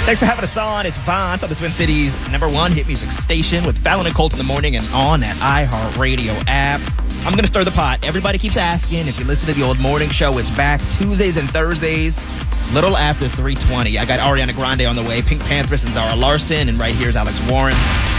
Thanks for having us on. It's Vaunt on the Twin Cities #1 hit music station with Fallon and Colt in the morning and on that iHeartRadio app. I'm going to stir the pot. Everybody keeps asking. If you listen to the old morning show, it's back Tuesdays and Thursdays, little after 3:20. I got Ariana Grande on the way, Pink Panthers and Zara Larson, and right here's Alex Warren.